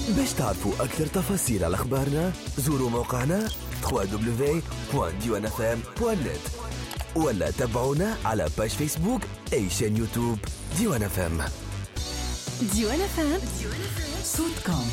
باش تعرفوا أكثر تفاصيل على أخبارنا زوروا موقعنا www.diwanfm.net ولا تابعونا على باج فيسبوك أي شان يوتيوب ديوان اف ام. ديوان اف ام صوتكم.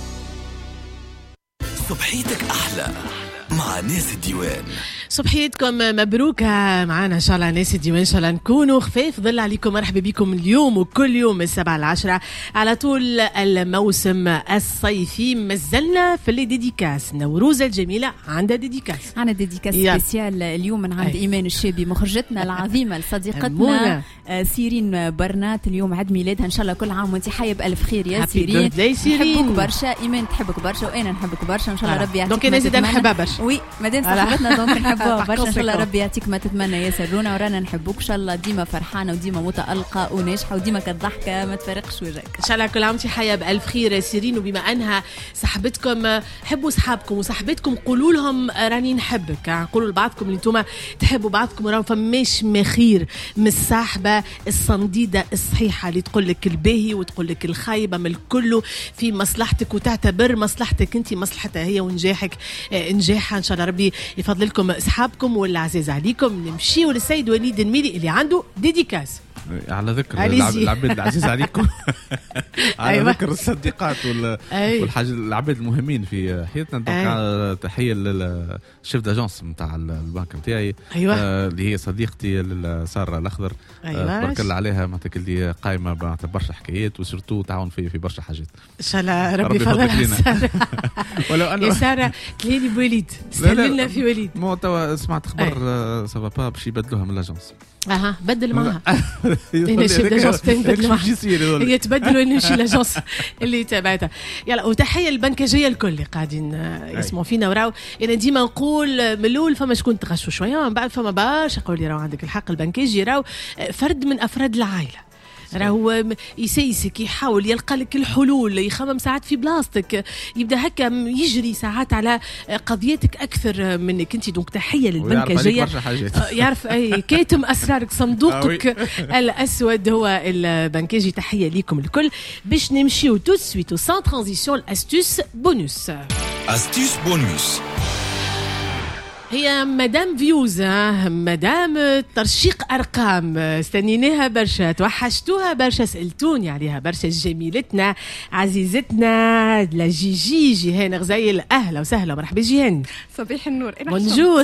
صبحيتك أحلى مع ناس الديوان. صبحيتكم مبروكة معنا إن شاء الله ناس الديوان، إن شاء الله نكونوا خفيف ظل عليكم. مرحبا بكم اليوم وكل يوم من 7 ل 10 على طول الموسم الصيفي. مازلنا في اللي ديديكاس. نوروز الجميلة عندها ديديكاس، عندنا ديديكاس سبيسيال اليوم من عند إيمان الشابي مخرجتنا العظيمة لصديقتنا سيرين برنات. اليوم عيد ميلادها، إن شاء الله كل عام وانت حية بألف خير يا سيرين. نحبك برشا، إيمان تحبك برشا وأنا نحبك برشا. إن شاء الله ربي يعطيك. دونك أنا زيد نحبها برشا. وي مادام صاحبتنا دونك نحبوها برشا. إن شاء الله ربي يعطيك ما تتمنى يا سرونا، ورانا نحبوك إن شاء الله ديما فرحانة وديما متألقة وناجحة وديمك الضحكة ما تفرقش وجهك. إن شاء الله كل عام وانت حية بألف خير يا سيرين. وبما أنها صاحبتكم حبوا صحابكم وصاحبتكم قولوا لهم راني نحبك. قولوا لبعضكم اللي انتم تحبوا بعضكم وراهم فماش مخير من الصاحبة الصنديدة الصحيحة اللي تقول لك الباهي وتقول لك الخايبة من الكل في مصلحتك وتعتبر مصلحتك انت مصلحتها هي ونجاحك نجاحها. ان شاء الله ربي يفضل لكم اصحابكم واللي عزيز عليكم. نمشيو للسيد وليد الميلي اللي عنده ديديكاس. على ذكر العباد العزيز عليكم على ذكر الصديقات والحاجة العباد المهمين في حياتنا. تحية للشيف داجونس نتاع البنك نتاعي اللي هي صديقتي سارة الأخضر. تبارك الله عليها معناتها اللي قايمة برشا حكايات وسورتو تعاون في برشا حاجات. إن شاء الله ربي يفضلها. ولو أنه سارة تليني بوليد استهللنا في وليد. مو توا سمعت خبر سافا باش يبدلوها من الأجنس. بدل معها. هنا شيف لاجونس تبدل معها. هي تبدل ونمشي لاجونس اللي تبعتها. يلا وتحية البنكاجية الكل اللي قاعدين يسمعوا فينا وراو. أنا ديما نقول ملول فما شكون تغشوا شوية من بعد فما باش أقول لي راو عندك الحق. البنكاجي راو فرد من أفراد العائلة، راهو يسيسك يحاول يلقى لك الحلول، يخمم ساعات في بلاستيك، يبدا هكا يجري ساعات على قضيتك اكثر منك انت. دونك تحيه للبنكاجيه. يعرف اي كاتم اسرارك صندوقك الاسود هو البنكاجي. تحيه ليكم الكل. باش نمشيو تو سويت سان ترانزيسيون الاستوس بونوس. استوس بونوس هي مدام فيوز، مدام ترشيق أرقام. استنيناها برشا، توحشتوها برشا، سألتوني عليها برشا. جميلتنا عزيزتنا لجيجي جيهان غزايل. أهلا وسهلا مرحبا جيهان. صباح النور. بونجور.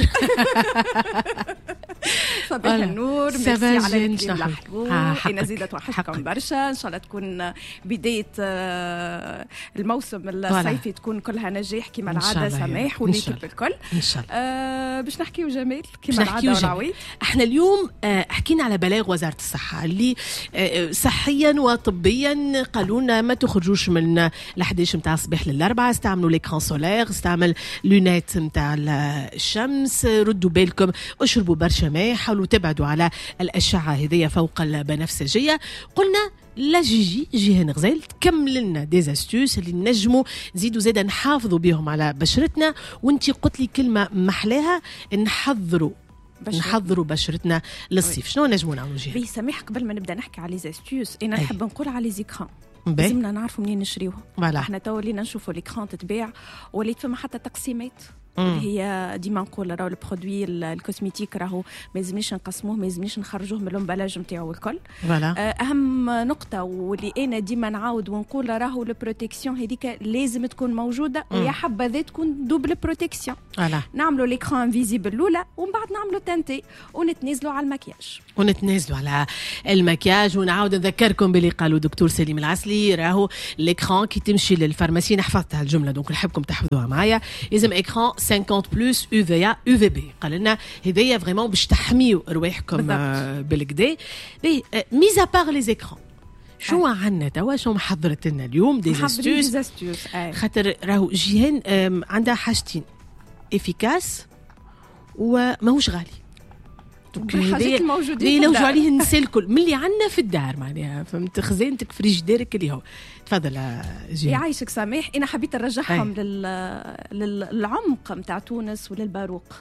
صباح النور. ميرسي على الكلام الحلو. أنا زيدة توحشكم برشا. إن شاء الله تكون بداية الموسم الصيفي تكون كلها نجاح كما العادة. سماح وليكب الكل إن شاء الله. باش نحكيو جمال كما العادة ونعويد. احنا اليوم حكينا على بلاغ وزارة الصحة اللي صحيا وطبيا قالوا لنا ما تخرجوش من ال11 متاع الصباح لل4، استعملوا ليكران سولير، استعمل لونات متاع الشمس، ردوا بالكم، اشربوا برشا ماء، حاولوا تبعدوا على الأشعة هذه فوق البنفسجية. قلنا لا جيجي جيهان غزال تكمل لنا ديزاستوس اللي نجموا نزيدوا زيدا نحافظوا بهم على بشرتنا. وانتي قلت لي كلمة محلاها، نحضروا بشرتنا للصيف. شنو نجموا نعملوا جيهان؟ بي سميح قبل ما نبدا نحكي على ليزاستوس انا نحب نقول على ليزيكران. لازمنا نعرفوا منين نشريوها. احنا تو ولينا نشوفوا ليكران تتباع وليت فما حتى تقسيمات. هي ديما نقول راهو البرودوي الكوزميتيك راهو ما لازمنيش نقسموه، ما لازمنيش نخرجوه من الامبلاج نتاعو الكل. اهم نقطه واللي انا ديما نعاود ونقول راهو البروتيكسيون هذيك لازم تكون موجوده، ويا حبذا تكون دوبل بروتيكسيون. نعملوا ليكران فيزيبل الاولى ومن بعد نعملوا تانتي ونتنازلوا على المكياج. ونعاود نذكركم باللي قالوا دكتور سليم العسلي، راهو ليكران كي تمشي للفارماسي، نحفظتها الجمله دونك نحبكم تحفظوها معايا، لازم اكران 50 بلس UVA UVB. قال لنا هذيا فريمون باش تحميوا رواحكم بالكدا. ميزا بار لي زيكران شو عندنا توا؟ شو محضرت لنا اليوم؟ ديزاستوس. خاطر راهو جيهان عندها حاجتين افيكاس وماهوش غالي. الحاجات الموجودين يلوجوا عليه النساء الكل من اللي عندنا في الدار معناها. فهمت؟ خزانتك فريجديرك اللي هو. تفضل جيهان. يعيشك سامح. انا حبيت نرجعهم للعمق نتاع تونس وللباروق.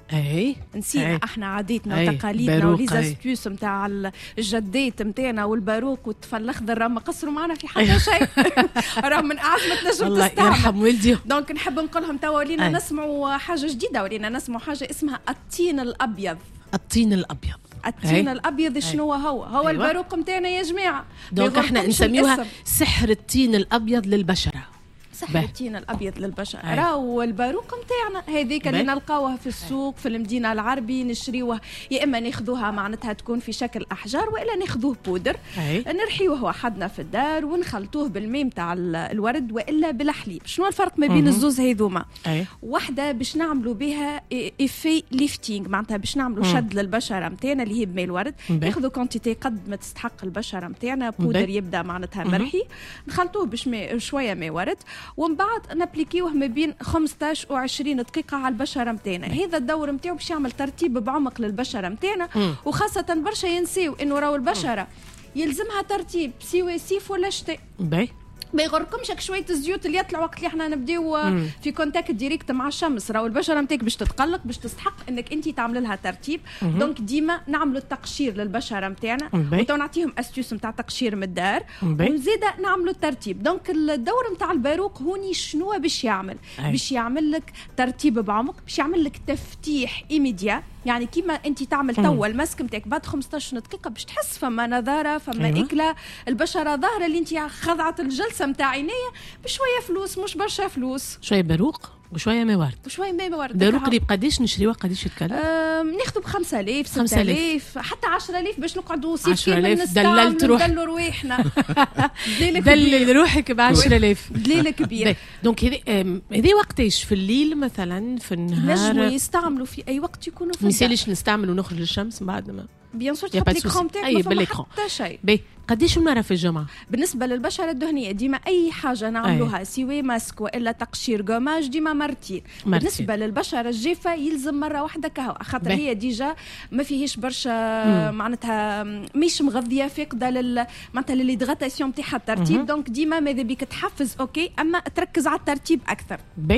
نسينا احنا عاداتنا وتقاليدنا وليزاستيوس نتاع الجدات نتاعنا والباروك والطفل الاخضر راه ما قصروا معنا في حتى شيء. راه من اعز ما تنجم تستعمل. الله يرحم والدي. دونك نحب نقول لهم توا ولينا نسمعوا حاجه جديده، ولينا نسمعوا حاجه اسمها الطين الابيض. الطين الابيض. الطين الابيض شنو هو الباروك نتاعنا يا جماعه. دونك احنا نسميوها سحر الطين الابيض للبشره. سحر الطين الابيض للبشره. راهو الباروك نتاعنا هذيك اللي نلقاوها في السوق في المدينه العربي نشريوه، يا اما ناخذوها معناتها تكون في شكل احجار والا ناخذوه بودر نرحيوه وحدنا في الدار ونخلطوه بالماء نتاع الورد والا بالحليب. شنو الفرق ما بين الزوز هذوما؟ واحده باش نعملوا بها ايفي ليفتينغ، معناتها باش نعملوا شد للبشره نتاعنا اللي هي بماء الورد. ناخذوا كونتيتي قد ما تستحق البشره نتاعنا، بودر يبدا معناتها مرحي، نخلطوه بشويه ماء ورد ومن بعد نابليكيوه ما بين 15 و 20 دقيقة على البشرة متاعنا. هذا الدور متاعو باش يعمل ترتيب بعمق للبشرة متاعنا، وخاصة برشا ينسيو انه راهو البشرة يلزمها ترتيب سواء صيف ولا شتاء. ما يغركمش شويه الزيوت اللي يطلع وقت اللي احنا نبداو في كونتاكت ديريكت مع الشمس. راهو البشره نتاعك باش تتقلق باش تستحق انك انت تعمل لها ترتيب. دونك ديما نعملوا التقشير للبشره نتاعنا، وتو نعطيهم استيوس نتاع تقشير من الدار، ونزيد نعملوا الترتيب. دونك الدور نتاع الباروك هوني شنو باش يعمل؟ باش يعمل لك ترتيب بعمق، باش يعمل لك تفتيح ايميديا. يعني كيما انت تعمل توا الماسك نتاعك بعد 15 دقيقه باش تحس فما نضاره فما اكله البشره ظاهره اللي انت خضعت الجلسه نتاع عينيا بشويه فلوس، مش برشا فلوس، شويه باروق وشويه ماء ورد. وشويه ماء ورد. باروق اللي بقداش نشريوه قداش يتكلف؟ ناخذوا ب 5000 6000 حتى 10000 باش نقعدوا صيف كامل ندللوا رواحنا. دلل روحك ب 10000 دليل كبير. دونك هذه وقتاش في الليل مثلا في النهار؟ نجموا يستعملوا في اي وقت يكونوا في. ما يسالش نستعمل ونخرج للشمس بعد ما بيان سور تحط ليكرون تاعك ما فما حتى شيء. قديش مرة في الجمعة؟ بالنسبة للبشرة الدهنية ديما أي حاجة نعملوها سواء ماسك وإلا تقشير قماش ديما مرتين. بالنسبة للبشرة الجافة يلزم مرة واحدة كهو، خاطر هي ديجا ما فيهش برشا معناتها مش مغذية فاقدة معناتها للهيدراتاسيون نتاعها الترتيب. دونك ديما ماذا بيك تحفز أوكي أما تركز على الترتيب أكثر.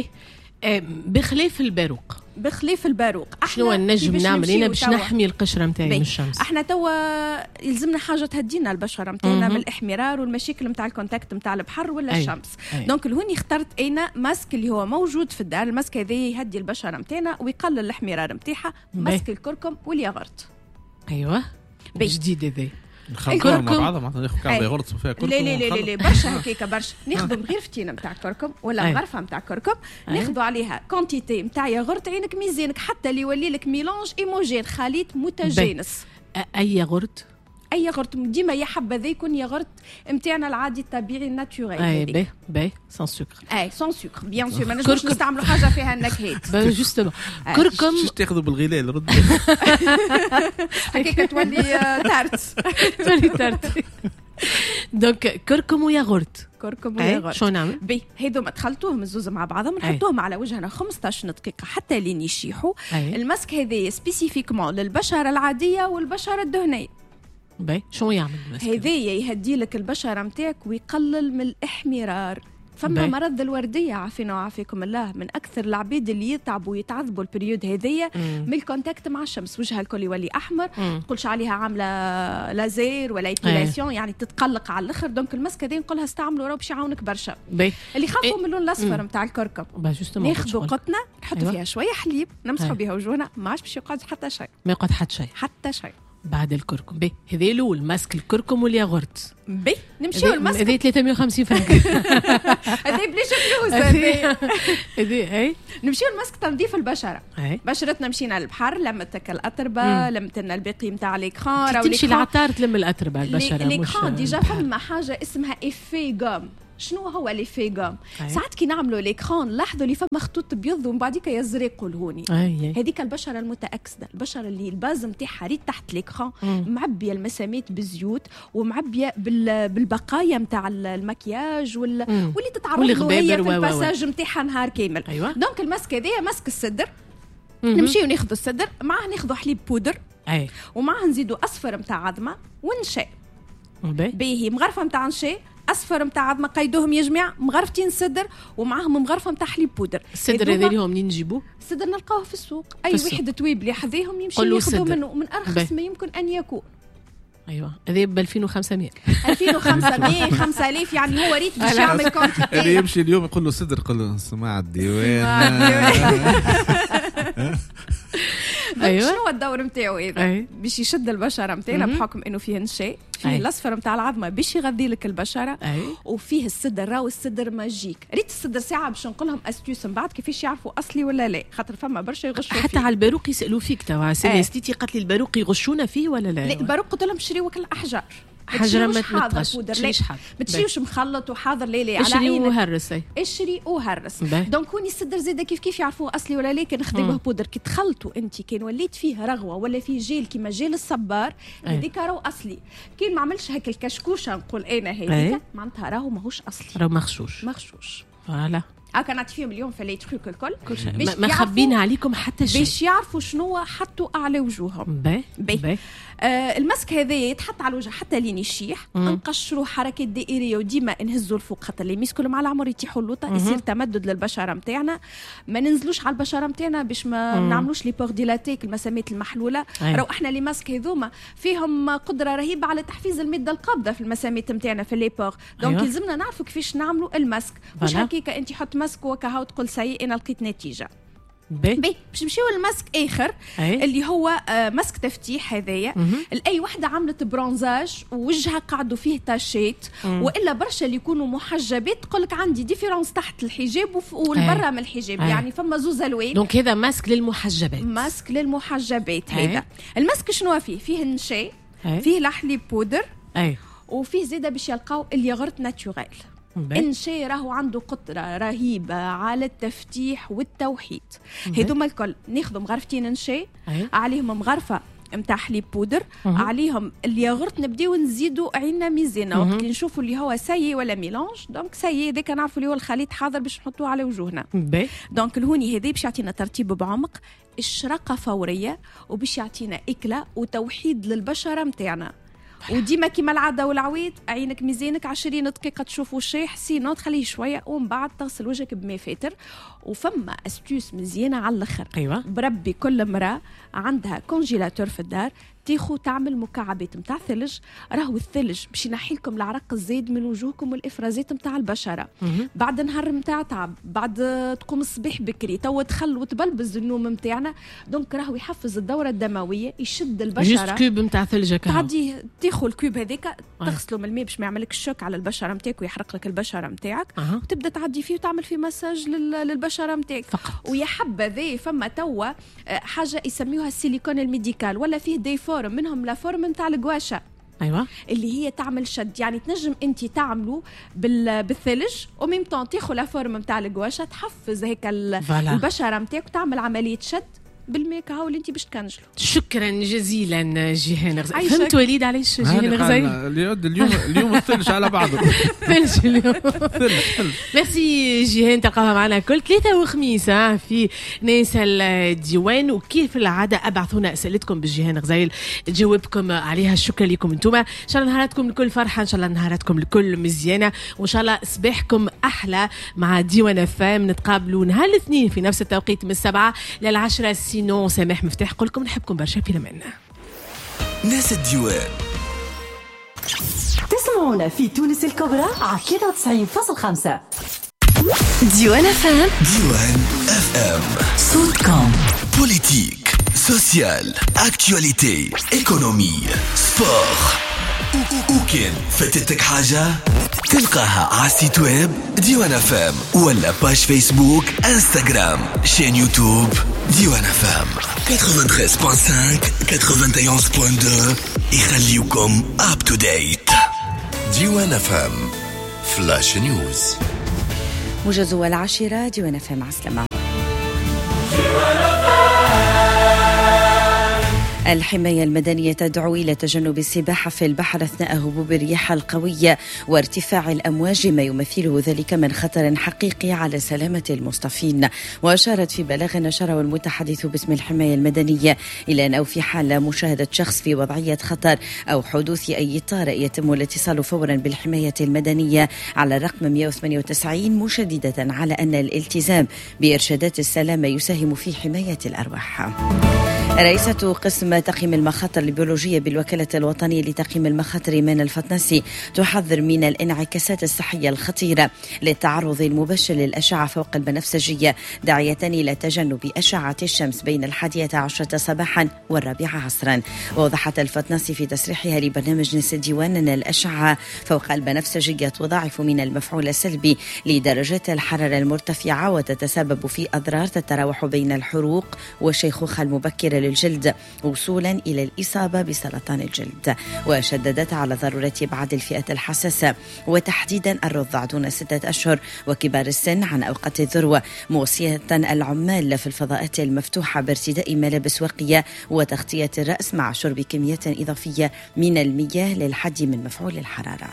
بخلاف الباروق. بخلاف الباروق شنو نجم نعمل هنا باش نحمي القشره نتاعي من الشمس؟ احنا توا يلزمنا حاجه تهدينا البشره نتاعنا من الاحمرار والمشاكل نتاع الكونتاكت نتاع البحر ولا الشمس. دونك لهوني اخترت انا ماسك اللي هو موجود في الدار. الماسك هذا يهدي البشره نتاعنا ويقلل الاحمرار نتاعها. ماسك الكركم والياغورت. ايوه جديد هذا. نخلطوها مع بعضها معناتها ناخذ كعبه ياغورت فيها كركم. لا برشا هكاكا برشا. ناخذوا مغرفتين نتاع كركم ولا مغرفه نتاع كركم، ناخذوا عليها كونتيتي نتاع ياغورت عينك ميزانك حتى اللي يولي لك ميلونج ايموجين خليط متجانس. اي ياغورت؟ اي ياغورت ديما يا حبذا يكون ياغورت نتاعنا العادي الطبيعي الناتوريل. اي باهي سان سكر. سان سكر بيان سور ما نجمش نستعملوا حاجه فيها النكهات. جوستومون كركم تاخذوا بالغلال رد هكاك تولي تارت. دونك كركم وياغورت. كركم وياغورت شو نعمل؟ هذوما تخلطوهم الزوز مع بعضهم نحطوهم على وجهنا 15 دقيقه حتى لين يشيحوا. الماسك هذا سبيسيفيكمون للبشره العاديه والبشره الدهنيه. شو يعمل الماسك؟ هذايا يهدي لك البشره نتاعك ويقلل من الاحمرار. فما مرض الورديه عافينا وعافيكم الله، من اكثر العبيد اللي يتعبوا ويتعذبوا البريود هذيا من الكونتاكت مع الشمس. وجهها الكل يولي احمر، تقولش عليها عامله لازير ولا ايبيلاسيون يعني تتقلق على الاخر. دونك الماسك هذا نقولها استعملوا راه باش يعاونك برشا. اللي خافوا من اللون الاصفر نتاع الكركم ناخذوا قطنه نحطوا فيها شويه حليب نمسحوا بها وجهنا ما عادش باش يقعد حتى شيء. ما يقعد حتى شيء بعد الكركم. هذا الاول ماسك الكركم والياغورت. نمشيو الماسك هذه 350 فرنك. هذه بلاش فلوس. هذه نمشيو الماسك تنظيف البشره. بشرتنا مشينا للبحر لمتك الاتربه لمتنا الباقي نتاع ليكران. تمشي للعطار تلم الاتربه البشره. ليكران ديجا فما حاجه اسمها ايفي غام. شنو هو لي فيغام؟ ساعات كي نعملوا ليكران لاحظوا اللي فما خطوط بيض ومن بعديك يزرق الهوني. هذيك البشره المتاكسده، البشره اللي الباز نتاعها ريت تحت ليكران معبيه المسامات بالزيوت ومعبيه بالبقايا نتاع المكياج واللي تتعرض له هي في الباساج نتاعها نهار كامل. دونك الماسك هذايا ماسك الصدر. نمشيو ناخذوا الصدر معاه ناخذوا حليب بودر ومعاه نزيدوا اصفر نتاع عظمه ونشاء. باهي مغرفه نتاع نشاء اصفر نتاع عظمه قيدوهم يا جماعه، مغرفتين صدر ومعاهم مغرفه نتاع حليب بودر. الصدر هذا اليوم منين نجيبوه؟ الصدر نلقاوه في السوق، اي واحد تويبلي حذيهم يمشي ياخذوا منه من ارخص ما يمكن ان يكون. ايوه هذا ب 2500 5000 يعني هو ريت باش يعمل كونتيتي. اللي يمشي اليوم يقول له صدر، يقول له سماع الديوان. أيوة. شنو الدور نتاعو هذا؟ باش يشد البشره نتاعنا بحكم انه فيه نشاء، فيه الاصفر نتاع العظمه باش يغذي لك البشره، وفيه الصدر. راهو الصدر ماجيك. ريت الصدر ساعه باش نقول لهم استيوس من بعد كيفاش يعرفوا اصلي ولا لا، خاطر فما برشا يغشوا حتى على الباروق يسالوا فيك توا سيستيتي قالت لي الباروق يغشونا فيه ولا لا؟ لا الباروق قلت لهم شريوا كل الاحجار، حجره ما تحطش ما تشريوش مخلط وحاضر ليلي على عينك، اشري وهرس. اشري وهرس. دونك هوني الصدر زاده كيف يعرفوه اصلي ولا لا، كان نخدموه بودر كي تخلطوا انت، كان وليت فيه رغوه ولا فيه جيل كيما جيل الصبار هذيك راهو اصلي. كي ما عملش هكا الكشكوشه نقول انا هذيك معناتها راهو ماهوش اصلي، راهو مغشوش فوالا. هاكا نعطي فيهم اليوم في لي تروك الكل ما خبينا عليكم حتى شيء باش يعرفوا شنو حطوا على وجوههم. باهي المسك هذا يتحط على الوجه حتى لين يشيح، نقشروا حركات دائريه وديما نهزوا الفوق، خاطر اللي يمسكوا مع العمر يتيحوا اللوطه، يصير تمدد للبشره نتاعنا. ما ننزلوش على البشره نتاعنا باش ما نعملوش لي بور ديلاتيك المسامات المحلوله. راهو احنا لي ماسك هذوما فيهم قدره رهيبه على تحفيز الماده القابضه في المسامات نتاعنا في لي بور، دونك لازمنا نعرفوا كيفاش نعملوا الماسك. مش هكاكا انت حط ماسك وكهو تقول سي انا لقيت نتيجه. باش نمشيو للماسك اخر اللي هو ماسك تفتيح. هذايا اي وحده عملت برونزاج ووجهها قعدوا فيه تاشيت، والا برشا اللي يكونوا محجبات تقولك عندي ديفيرونس تحت الحجاب والبرا من الحجاب، يعني فما زوز الوان. دونك هذا ماسك للمحجبات، ماسك للمحجبات. هذا الماسك شنو فيه النشاء، فيه الحليب بودر، وفيه زياده باش يلقاو الياغورت ناتوريل. النشاء راهو عنده قدرة رهيبة على التفتيح والتوحيد. هذوما الكل ناخذوا مغرفتين نشاء، عليهم مغرفة متاع حليب بودر، عليهم الياغورت نبداو نزيدوا عيننا ميزانة وقت اللي نشوفوا اللي هو سايي ولا ميلانج. دونك سايي ذاك نعرفوا اللي هو الخليط حاضر باش نحطوه على وجوهنا. دونك الهوني هذا باش يعطينا ترتيب بعمق، إشراقة فورية، وباش يعطينا إكلة وتوحيد للبشرة متاعنا. وديما كيما العاده والعويد عينك ميزانك 20 دقيقه تشوفوا شيح، سينو تخليه شويه ومن بعد تغسل وجهك بماء فاتر. وفما استيوس مزيانه على الاخر. بربي كل امراه عندها كونجيلاتور في الدار تاخو تعمل مكعبات نتاع ثلج. راهو الثلج باش ينحي لكم العرق الزايد من وجوهكم والافرازات نتاع البشره بعد نهار نتاع تعب، بعد تقوم الصباح بكري توا تخل وتبلبز النوم نتاعنا. دونك راهو يحفز الدوره الدمويه، يشد البشره. جست كوب نتاع ثلج تعدي تاخو الكوب هذاك تغسلوا من الماء باش ما يعملك الشوك على البشره نتاعك ويحرق لك البشره نتاعك، وتبدا تعدي فيه وتعمل فيه مساج للبشره نتاعك فقط. ويا حبذا فما توا حاجه يسميوها السيليكون الميديكال، ولا فيه دي فورم منهم لا فورم نتاع القواشه اللي هي تعمل شد. يعني تنجم انت تعملوا بالثلج وميم طون تاخذ لا فورم نتاع القواشه تحفز هيك البشره نتاعك وتعمل عمليه شد بالميك هاو اللي انت باش تكنجلوا. شكرا جزيلا جيهان غزايل. فهمت وليد علاش جيهان غزايل اليوم الثلج على بعضه. ثلج اليوم. ثلج. ميرسي جيهان، تلقاها معنا كل ثلاثة وخميس في ناس الديوان، وكيف العاده ابعثونا اسئلتكم بالجيهان غزايل تجاوبكم عليها. شكرا لكم انتم، ان شاء الله نهاراتكم الكل فرحه، ان شاء الله نهاراتكم الكل مزيانه، وان شاء الله صباحكم احلى مع ديوان فام. نتقابلوا نهار الاثنين في نفس التوقيت من 7 ل 10. سينو سامح مفتاح قولكم نحبكم برشا في الامان. ناس الديوان تسمعونا في تونس الكبرى على 93.5. ديوان اف ام صوتكم. بوليتيك، سوسيال، اكتواليتي، ايكونومي، سبور. وكان فاتتك حاجة تلقاها على السيت ويب ديوان اف ام، ولا باج فيسبوك، انستغرام، شين يوتيوب ديوان اف ام 93.5 91.2. يخليوكم اب تو ديت. ديوان اف ام فلاش نيوز. موجز العاشرة ديوان اف ام. عسلامة. الحماية المدنية تدعو إلى تجنب السباحة في البحر أثناء هبوب الرياح القوية وارتفاع الأمواج، ما يمثله ذلك من خطر حقيقي على سلامة المصطفين. وأشارت في بلاغ نشره المتحدث باسم الحماية المدنية إلى أنه في حال مشاهدة شخص في وضعية خطر أو حدوث أي طارئ يتم الاتصال فورا بالحماية المدنية على الرقم 198، مشددة على أن الالتزام بإرشادات السلامة يساهم في حماية الأرواح. رئيسة قسم تقييم المخاطر البيولوجية بالوكالة الوطنية لتقييم المخاطر إيمان الفطنسي تحذر من الانعكاسات الصحية الخطيرة للتعرض المباشر للأشعة فوق البنفسجية، داعية إلى تجنب أشعة الشمس بين 11 صباحا و4 عصرا. ووضحت الفطنسي في تصريحها لبرنامج نص الديوان أن الأشعة فوق البنفسجية تضاعف من المفعول السلبي لدرجات الحرارة المرتفعة وتتسبب في أضرار تتراوح بين الحروق والشيخوخة المبكرة للجلد وصولا إلى الإصابة بسرطان الجلد. وشددت على ضرورة إبعاد الفئة الحساسة وتحديدا الرضع دون 6 أشهر وكبار السن عن أوقات الذروة، موصية العمال في الفضاءات المفتوحة بارتداء ملابس وقية وتغطية الرأس مع شرب كميات إضافية من المياه للحد من مفعول الحرارة.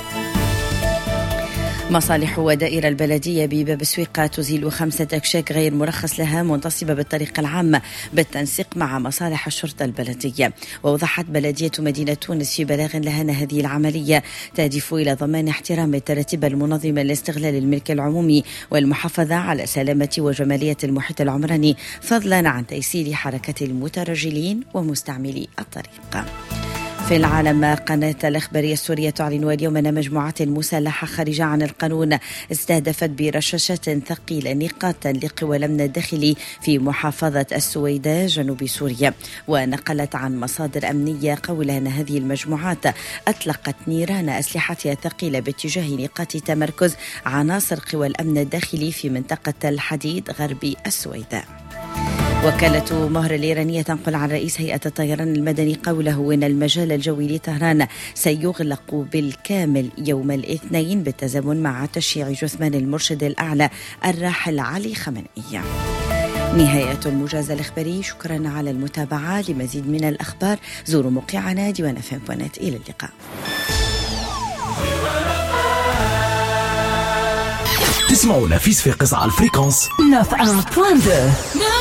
مصالح ودائرة البلدية بباب سويقة تزيل 5 أكشاك غير مرخص لها منتصبة بالطريقة العامة بالتنسيق مع مصالح الشرطة البلدية. ووضحت بلدية مدينة تونس في بلاغ لها أن هذه العملية تهدف إلى ضمان احترام التراتيب المنظمة لاستغلال الملك العمومي والمحافظة على سلامة وجمالية المحيط العمراني، فضلا عن تيسير حركة المترجلين ومستعملي الطريق. في العالم، قناة الإخبارية السورية تعلن اليوم أن مجموعات مسلحة خارجة عن القانون استهدفت برشاشات ثقيلة نقاطا لقوى الأمن الداخلي في محافظة السويداء جنوب سوريا. ونقلت عن مصادر أمنية قولها أن هذه المجموعات أطلقت نيران أسلحتها الثقيلة باتجاه نقاط تمركز عناصر قوى الأمن الداخلي في منطقة الحديد غربي السويداء. وكالة مهر الإيرانية تنقل عن رئيس هيئة الطيران المدني قوله إن المجال الجوي لطهران سيغلق بالكامل يوم الاثنين بالتزامن مع تشييع جثمان المرشد الأعلى الراحل علي خميني. نهاية الموجز الإخباري، شكرا على المتابعة. لمزيد من الأخبار زوروا موقعنا ديوان FM.net. إلى اللقاء. تسمعونا في صفاقس على الفريكونس 9.2.